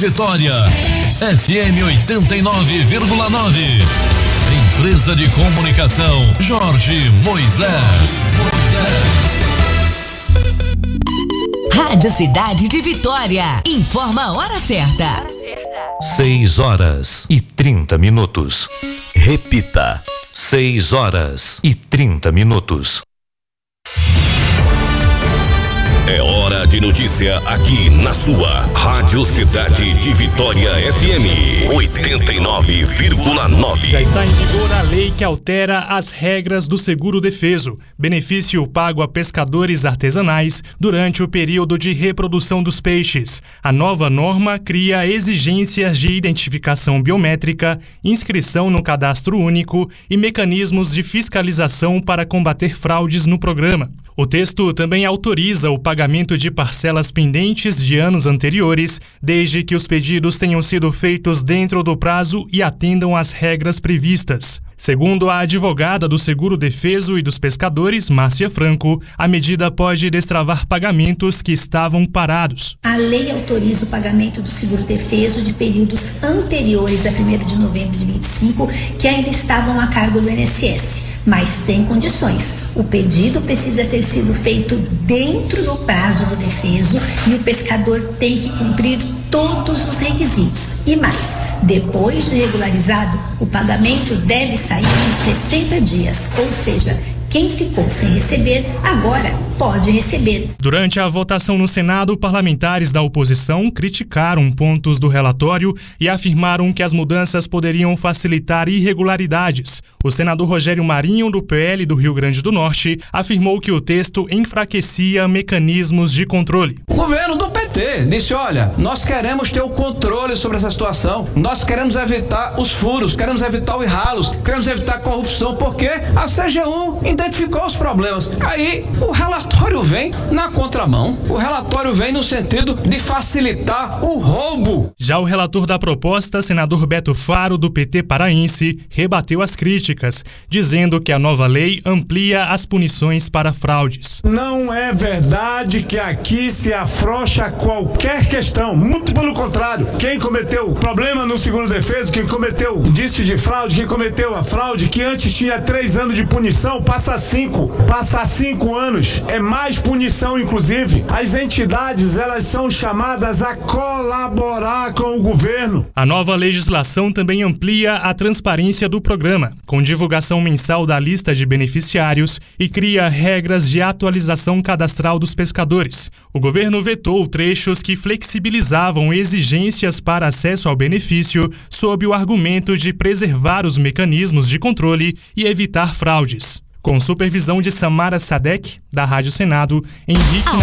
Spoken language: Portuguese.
Vitória, FM 89,9. Empresa de Comunicação Jorge Moisés. Rádio Cidade de Vitória. Informa a hora certa. 6h30. Repita. 6h30. É hora de notícia aqui na sua Rádio Cidade de Vitória FM 89,9. Já está em vigor a lei que altera as regras do seguro-defeso, benefício pago a pescadores artesanais durante o período de reprodução dos peixes. A nova norma cria exigências de identificação biométrica, inscrição no cadastro único e mecanismos de fiscalização para combater fraudes no programa. O texto também autoriza o pagamento de parcelas pendentes de anos anteriores, desde que os pedidos tenham sido feitos dentro do prazo e atendam às regras previstas. Segundo a advogada do Seguro-Defeso e dos Pescadores, Márcia Franco, a medida pode destravar pagamentos que estavam parados. A lei autoriza o pagamento do seguro-defeso de períodos anteriores a 1º de novembro de 25, que ainda estavam a cargo do INSS, mas tem condições. O pedido precisa ter sido feito dentro do prazo do defeso e o pescador tem que cumprir todos os requisitos. E mais, depois de regularizado, o pagamento deve sair em 60 dias, ou seja, quem ficou sem receber, agora pode receber. Durante a votação no Senado, parlamentares da oposição criticaram pontos do relatório e afirmaram que as mudanças poderiam facilitar irregularidades. O senador Rogério Marinho, do PL do Rio Grande do Norte, afirmou que o texto enfraquecia mecanismos de controle. O governo do PT disse, olha, nós queremos ter o controle sobre essa situação, nós queremos evitar os furos, queremos evitar os ralos, queremos evitar a corrupção, porque a CGU identificou os problemas. Aí o relatório vem na contramão, o relatório vem no sentido de facilitar o roubo. Já o relator da proposta, senador Beto Faro, do PT paraense, rebateu as críticas, dizendo que a nova lei amplia as punições para fraudes. Não é verdade que aqui se afrouxa qualquer questão, muito pelo contrário. Quem cometeu problema no seguro-defeso, quem cometeu indício de fraude, quem cometeu a fraude, que antes tinha 3 anos de punição, passa 5 anos, é mais punição inclusive. As entidades, elas são chamadas a colaborar com o governo. A nova legislação também amplia a transparência do programa, com divulgação mensal da lista de beneficiários e cria regras de atualização cadastral dos pescadores. O governo vetou trechos que flexibilizavam exigências para acesso ao benefício sob o argumento de preservar os mecanismos de controle e evitar fraudes. Com supervisão de Samara Sadek, da Rádio Senado, Henrique